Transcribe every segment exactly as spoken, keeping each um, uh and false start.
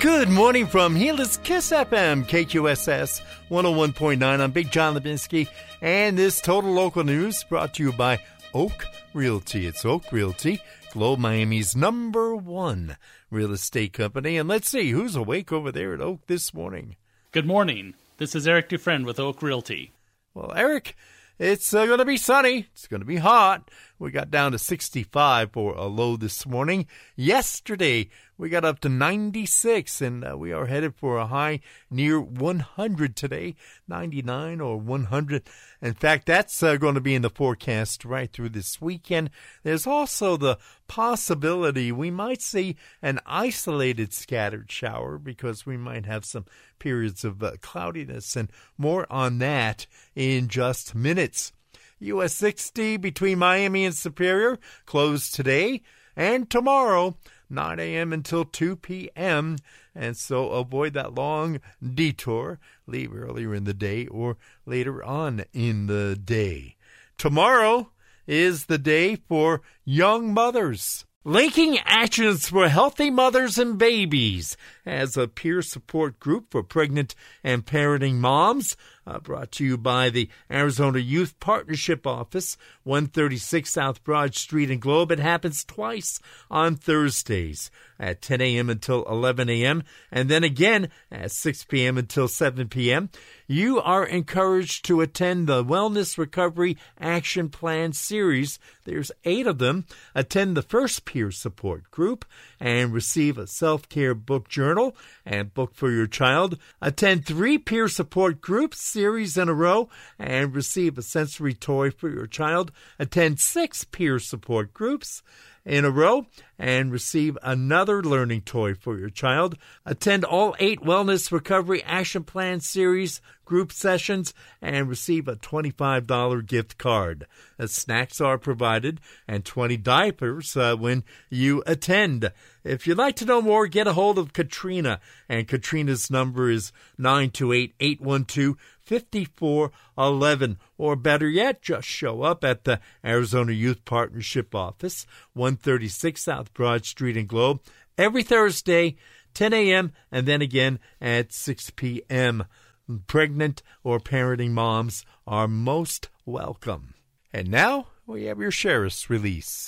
Good morning from here. It's Kiss F M, K Q S S one oh one point nine. I'm Big John Lebinsky, and this Total Local News brought to you by Oak Realty. It's Oak Realty, Globe Miami's number one real estate company. And let's see who's awake over there at Oak this morning. Good morning. This is Eric Dufresne with Oak Realty. Well, Eric, it's uh, going to be sunny. It's going to be hot. We got down to sixty-five for a low this morning. Yesterday, we got up to ninety-six, and uh, we are headed for a high near one hundred today, ninety-nine or one hundred. In fact, that's uh, going to be in the forecast right through this weekend. There's also the possibility we might see an isolated scattered shower because we might have some periods of uh, cloudiness, and more on that in just minutes. U S sixty between Miami and Superior closed today and tomorrow, nine a.m. until two p.m., and so avoid that long detour. Leave earlier in the day or later on in the day. Tomorrow is the day for young mothers. Linking Actions for Healthy Mothers and Babies as a peer support group for pregnant and parenting moms, uh, brought to you by the Arizona Youth Partnership Office, one thirty-six South Broad Street in Globe. It happens twice on Thursdays at ten a.m. until eleven a.m. and then again at six p.m. until seven p.m. You are encouraged to attend the Wellness Recovery Action Plan series. There's eight of them. Attend the first peer support group and receive a self-care book journal and book for your child. Attend three peer support groups series in a row and receive a sensory toy for your child. Attend six peer support groups in a row and receive another learning toy for your child. Attend all eight Wellness Recovery Action Plan series group sessions and receive a twenty-five dollars gift card. Uh, snacks are provided and twenty diapers uh, when you attend. If you'd like to know more, get a hold of Katrina, and Katrina's number is nine two eight, eight one two, five four one one, or better yet, just show up at the Arizona Youth Partnership Office, one thirty-six South Broad Street in Globe, every Thursday, ten a.m., and then again at six p.m. Pregnant or parenting moms are most welcome. And now we have your sheriff's release.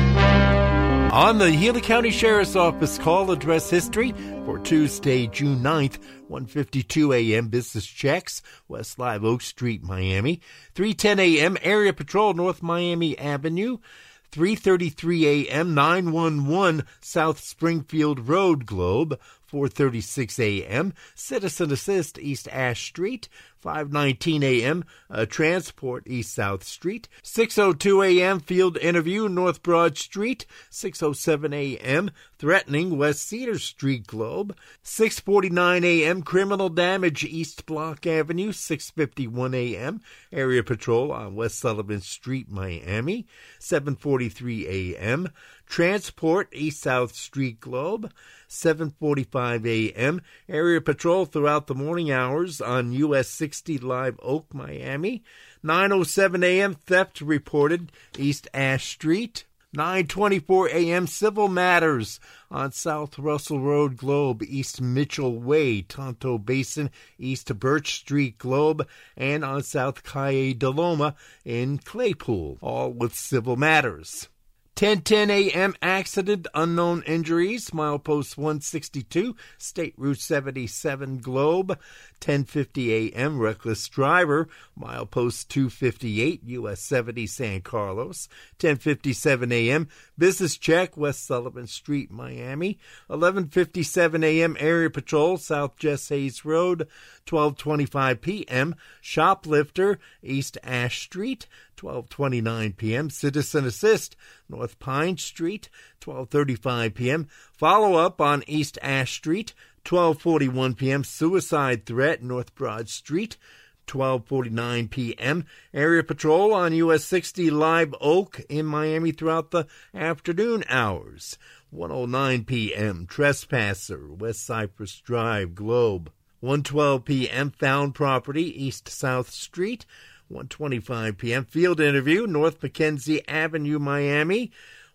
On the Healy County Sheriff's Office call address history for Tuesday, June ninth, one fifty-two a.m. business checks, West Live Oak Street, Miami. three ten a.m. area patrol, North Miami Avenue. three thirty-three a.m. nine one one South Springfield Road, Globe. four thirty-six a.m. Citizen Assist, East Ash Street. five nineteen a.m. Uh, Transport, East South Street. six oh two a.m. Field Interview, North Broad Street. six oh seven a.m. Threatening, West Cedar Street, Globe. six forty-nine a.m. Criminal Damage, East Block Avenue. six fifty-one a.m. Area Patrol on West Sullivan Street, Miami. seven forty-three a.m. Transport, East South Street, Globe. seven forty-five a.m. Area patrol throughout the morning hours on U S sixty Live Oak, Miami. nine oh seven a.m. Theft reported, East Ash Street. nine twenty-four a.m. Civil Matters on South Russell Road, Globe, East Mitchell Way, Tonto Basin, East Birch Street, Globe, and on South Calle de Loma in Claypool, all with Civil Matters. ten ten a.m. Accident, unknown injuries, milepost one sixty-two, State Route seventy-seven, Globe. ten fifty a.m. Reckless driver, milepost two fifty-eight, U S seventy, San Carlos. ten fifty-seven a.m. Business check, West Sullivan Street, Miami. eleven fifty-seven a.m. Area patrol, South Jess Hayes Road. twelve twenty-five p.m. Shoplifter, East Ash Street. twelve twenty-nine p.m. Citizen Assist, North Pine Street. twelve thirty-five p.m. Follow-up on East Ash Street. twelve forty-one p.m. Suicide threat, North Broad Street. twelve forty-nine p.m. Area patrol on U S sixty Live Oak in Miami throughout the afternoon hours. one oh nine p.m. Trespasser, West Cypress Drive, Globe. one twelve p.m. Found property, East South Street. one twenty-five p.m. Field interview, North Mackenzie Avenue, Miami.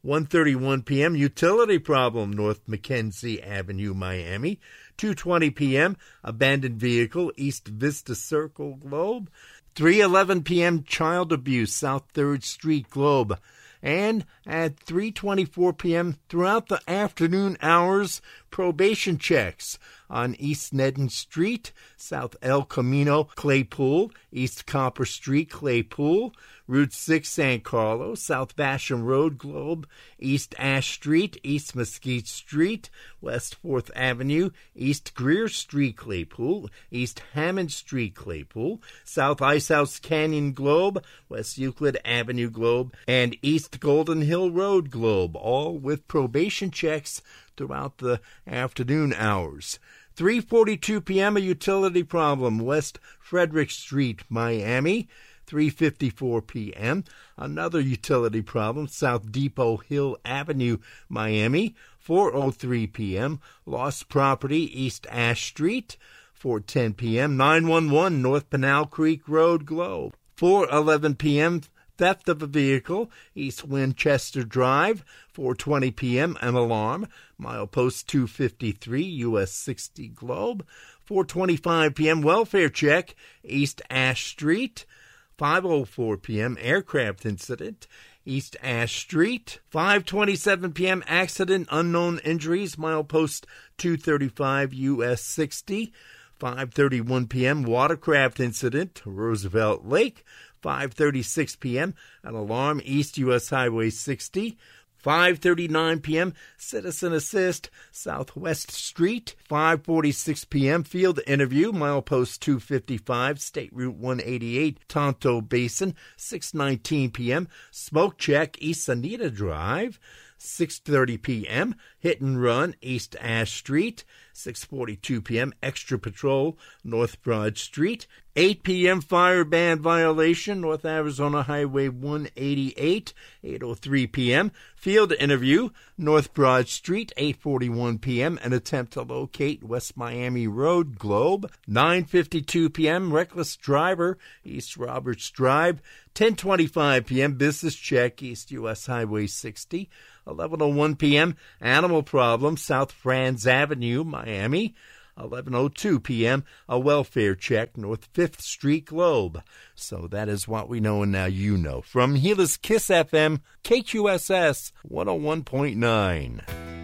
one thirty-one p.m., utility problem, North Mackenzie Avenue, Miami. two twenty p.m., abandoned vehicle, East Vista Circle, Globe. three eleven p.m., child abuse, South third Street, Globe. And at three twenty-four p.m., throughout the afternoon hours, probation checks on East Nedden Street, South El Camino, Claypool, East Copper Street, Claypool, Route six, San Carlos, South Basham Road, Globe, East Ash Street, East Mesquite Street, West fourth Avenue, East Greer Street, Claypool, East Hammond Street, Claypool, South Icehouse Canyon, Globe, West Euclid Avenue, Globe, and East Golden Hill Road, Globe, all with probation checks throughout the afternoon hours. three forty-two p.m., a utility problem, West Frederick Street, Miami. three fifty-four p.m., another utility problem, South Depot Hill Avenue, Miami. four oh three p.m., lost property, East Ash Street. four ten p.m., nine one one, North Pinal Creek Road, Globe. four eleven p.m., theft of a vehicle, East Winchester Drive. four twenty p.m., an alarm, milepost two fifty-three, U S sixty, Globe. four twenty-five p.m., welfare check, East Ash Street. five oh four p.m., aircraft incident, East Ash Street. five twenty-seven p.m., accident, unknown injuries, milepost two thirty-five, U S sixty. five thirty-one p.m., watercraft incident, Roosevelt Lake. five thirty-six p.m., an alarm, East U S Highway sixty. five thirty-nine p.m., citizen assist, Southwest Street. five forty-six p.m., field interview, milepost two fifty-five, State Route one eighty-eight, Tonto Basin. six nineteen p.m., smoke check, East Anita Drive. six thirty p.m., hit and run, East Ash Street. six forty-two p.m., extra patrol, North Broad Street. eight p.m., fire ban violation, North Arizona Highway one eighty-eight. eight oh three p.m., field interview, North Broad Street. eight forty-one p.m., an attempt to locate West Miami Road, Globe. nine fifty-two p.m., reckless driver, East Roberts Drive. ten twenty-five p.m., business check, East U S Highway sixty. eleven oh one p.m., animal problem, South Franz Avenue, Miami. eleven oh two p.m., a welfare check, North fifth Street, Globe. So that is what we know, and now you know. From Gila's Kiss F M, K Q S S one oh one point nine.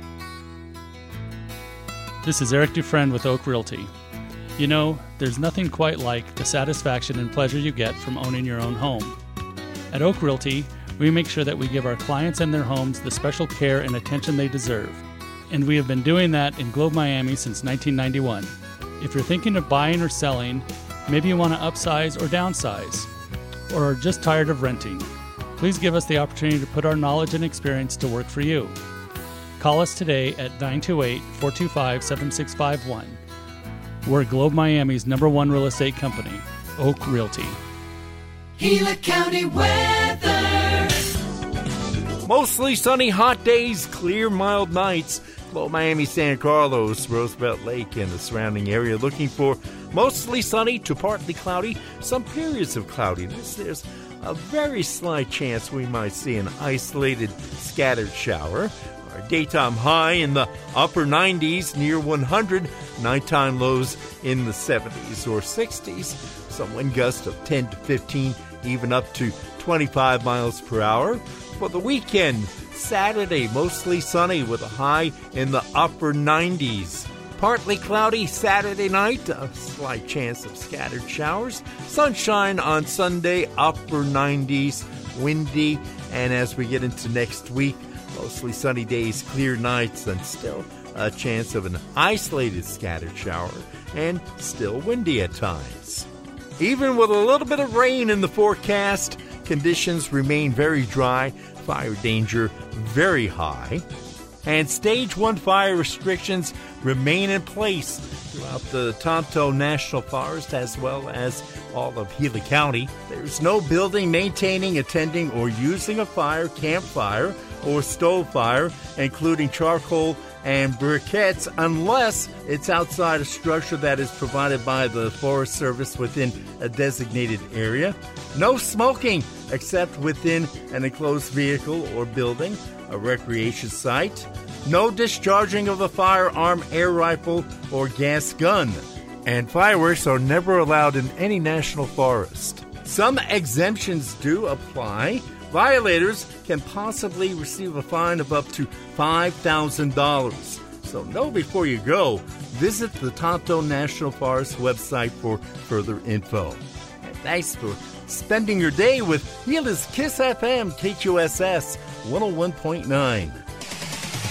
This is Eric Dufresne with Oak Realty. You know, there's nothing quite like the satisfaction and pleasure you get from owning your own home. At Oak Realty, we make sure that we give our clients and their homes the special care and attention they deserve. And we have been doing that in Globe, Miami since nineteen ninety-one. If you're thinking of buying or selling, maybe you want to upsize or downsize, or are just tired of renting, please give us the opportunity to put our knowledge and experience to work for you. Call us today at nine two eight, four two five, seven six five one. We're Globe, Miami's number one real estate company, Oak Realty. Gila County weather. Mostly sunny, hot days, clear, mild nights. Globe, Miami, San Carlos, Roosevelt Lake, and the surrounding area looking for mostly sunny to partly cloudy, some periods of cloudiness. There's a very slight chance we might see an isolated scattered shower. Our daytime high in the upper nineties, near one hundred. Nighttime lows in the seventies or sixties. Some wind gusts of ten to fifteen, even up to twenty-five miles per hour. For the weekend, Saturday, mostly sunny with a high in the upper nineties. Partly cloudy Saturday night, a slight chance of scattered showers. Sunshine on Sunday, upper nineties, windy. And as we get into next week, mostly sunny days, clear nights, and still a chance of an isolated scattered shower, and still windy at times. Even with a little bit of rain in the forecast, conditions remain very dry, fire danger very high, and stage one fire restrictions remain in place throughout the Tonto National Forest as well as all of Gila County. There's no building, maintaining, attending, or using a fire, campfire, or stove fire, including charcoal and briquettes unless it's outside a structure that is provided by the Forest Service within a designated area. No smoking except within an enclosed vehicle or building, a recreation site. No discharging of a firearm, air rifle, or gas gun. And fireworks are never allowed in any national forest. Some exemptions do apply. Violators can possibly receive a fine of up to five thousand dollars. So know before you go. Visit the Tonto National Forest website for further info. And thanks for spending your day with Gila's Kiss F M K Q S S one oh one point nine.